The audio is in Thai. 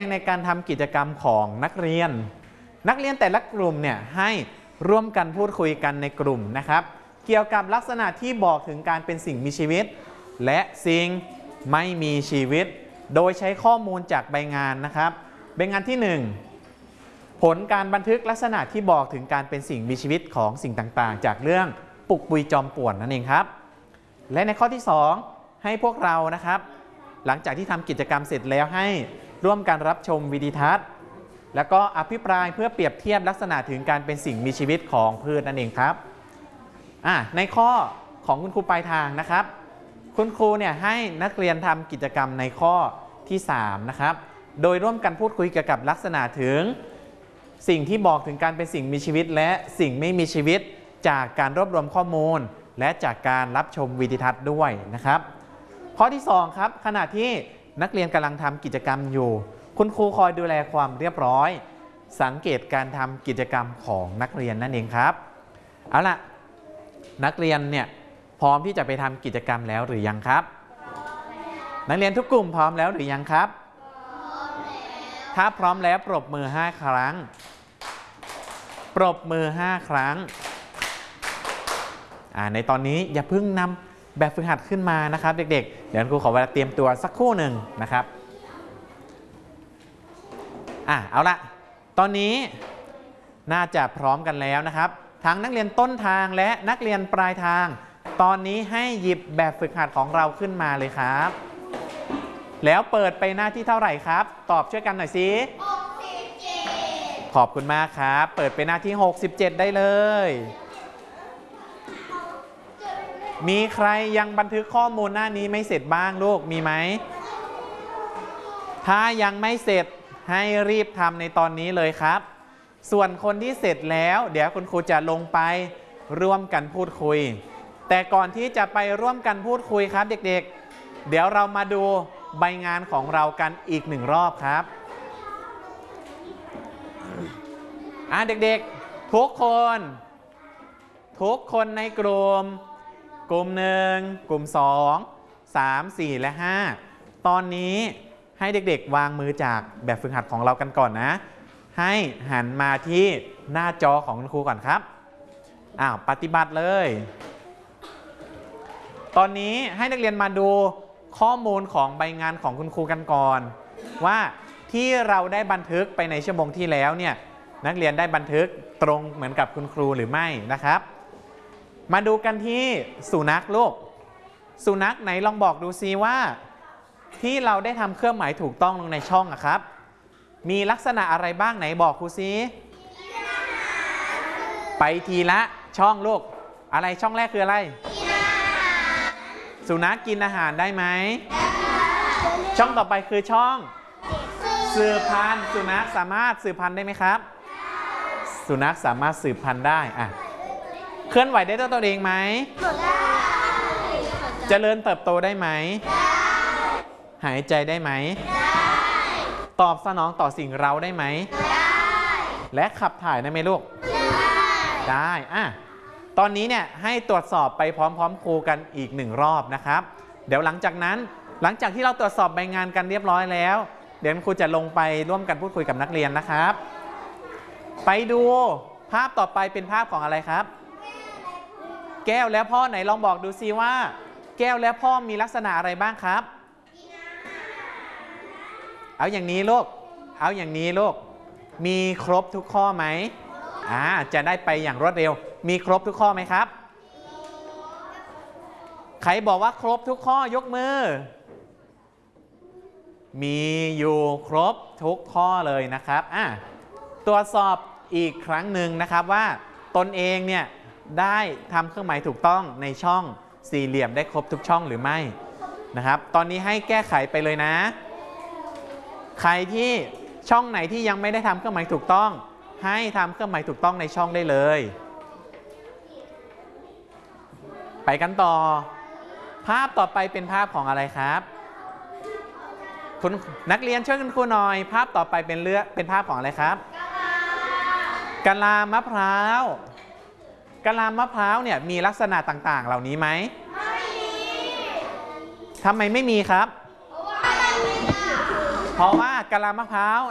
ในการทำกิจกรรมของนักเรียนแต่ละกลุ่มเนี่ยให้ร่วมกันพูดคุยกันในกลุ่มนะครับเกี่ยวกับลักษณะที่บอกถึงการเป็นสิ่งมีชีวิตและสิ่งไม่มีชีวิตโดยใช้ข้อมูลจากใบงานนะครับใบงานที่ 1ผลการบันทึกลักษณะที่บอกถึงการเป็นสิ่งมีชีวิตของสิ่งต่างๆจากเรื่องปุกปุยจอมป่วนนั่นเองครับและในข้อที่ 2ให้พวกเรานะครับหลังจากที่ทำกิจกรรมเสร็จแล้วให้ร่วมกันรับชมวิดีทัศน์แล้วก็อภิปรายเพื่อเปรียบเทียบลักษณะถึงการเป็นสิ่งมีชีวิตของพืชนั่นเองครับในข้อของคุณครูปลายทางนะครับคุณครูเนี่ยให้นักเรียนทำกิจกรรมในข้อที่ 3นะครับโดยร่วมกันพูดคุยเกี่ยวกับลักษณะถึงสิ่งที่บอกถึงการเป็นสิ่งมีชีวิตและสิ่งไม่มีชีวิตจากการรวบรวมข้อมูลและจากการรับชมวิดีทัศน์ด้วยนะครับข้อที่ 2ครับขณะที่นักเรียนกำลังทำกิจกรรมอยู่คุณครูคอยดูแลความเรียบร้อยสังเกตการทำกิจกรรมของนักเรียนนั่นเองครับเอาล่ะนักเรียนเนี่ยพร้อมที่จะไปทำกิจกรรมแล้วหรือยังครับนักเรียนทุกกลุ่มพร้อมแล้วหรือยังครับถ้าพร้อมแล้วปรบมือ5ครั้งปรบมือ5ครั้งในตอนนี้อย่าเพิ่งนำแบบฝึกหัดขึ้นมานะครับเด็กๆเดี๋ยวครูขอเวลาเตรียมตัวสักครู่หนึ่งนะครับเอาละตอนนี้น่าจะพร้อมกันแล้วนะครับทั้งนักเรียนต้นทางและนักเรียนปลายทางตอนนี้ให้หยิบแบบฝึกหัดของเราขึ้นมาเลยครับแล้วเปิดไปหน้าที่เท่าไหร่ครับตอบช่วยกันหน่อยสิ67ขอบคุณมากครับเปิดไปหน้าที่67ได้เลยมีใครยังบันทึกข้อมูลหน้านี้ไม่เสร็จบ้างลูกมีไหมถ้ายังไม่เสร็จให้รีบทำในตอนนี้เลยครับส่วนคนที่เสร็จแล้วเดี๋ยวคุณครูจะลงไปร่วมกันพูดคุยแต่ก่อนที่จะไปร่วมกันพูดคุยครับเด็กๆเดี๋ยวเรามาดูใบงานของเรากันอีก1รอบครับเด็กๆทุกคนในกลุ่ม1กลุ่ม2 3 4และ5ตอนนี้ให้เด็กๆวางมือจากแบบฝึกหัดของเรากันก่อนนะให้หันมาที่หน้าจอของคุณครูก่อนครับปฏิบัติเลยตอนนี้ให้นักเรียนมาดูข้อมูลของใบงานของคุณครูกันก่อนว่าที่เราได้บันทึกไปในชั่วโมงที่แล้วเนี่ยนักเรียนได้บันทึกตรงเหมือนกับคุณครูหรือไม่นะครับมาดูกันที่สุนัขลูกสุนัขไหนลองบอกดูซิว่าที่เราได้ทำเครื่องหมายถูกต้องลงในช่องครับมีลักษณะอะไรบ้างไหนบอกครูซิไปทีละช่องลูกอะไรช่องแรกคืออะไรสุนัขกินอาหารได้ไหมช่องต่อไปคือช่องสืบพันธุ์สุนัขสามารถสืบพันธุ์ได้ไหมครับสุนัขสามารถสืบพันธุ์ได้เคลื่อนไหวได้ด้วยตัวเองไหมเจริญเติบโตได้ไหมหายใจได้ไหมตอบสนองต่อสิ่งเราได้ไหมและขับถ่ายได้ไหมลูกได้ตอนนี้เนี่ยให้ตรวจสอบไปพร้อมๆครูกันอีก1รอบนะครับเดี๋ยวหลังจากที่เราตรวจสอบใบงานกันเรียบร้อยแล้วเดี๋ยวครูจะลงไปร่วมกันพูดคุยกับนักเรียนนะครับไปดูภาพต่อไปเป็นภาพของอะไรครับแก้วและพ่อไหนลองบอกดูซิว่าแก้วและพ่อมีลักษณะอะไรบ้างครับเอาอย่างนี้ลูกมีครบทุกข้อไหมจะได้ไปอย่างรวดเร็วมีครบทุกข้อไหมครับใครบอกว่าครบทุกข้อยกมือมีอยู่ครบทุกข้อเลยนะครับตรวจสอบอีกครั้งหนึ่งนะครับว่าตนเองเนี่ยได้ทำเครื่องหมายถูกต้องในช่องสี่เหลี่ยมได้ครบทุกช่องหรือไม่นะครับตอนนี้ให้แก้ไขไปเลยนะใครที่ช่องไหนที่ยังไม่ได้ทำเครื่องหมายถูกต้องให้ทำเครื่องหมายถูกต้องในช่องได้เลยไปกันต่อภาพต่อไปเป็นภาพของอะไรครับคุณนักเรียนช่วยคุณครูหน่อยภาพต่อไปเป็นภาพของอะไรครับกะลามะพร้าวกะลามะพร้าวเนี่ยมีลักษณะต่างๆเหล่านี้ไหมไม่มีทำไมไม่มีครับ เพราะว่ากะลามะพร้าว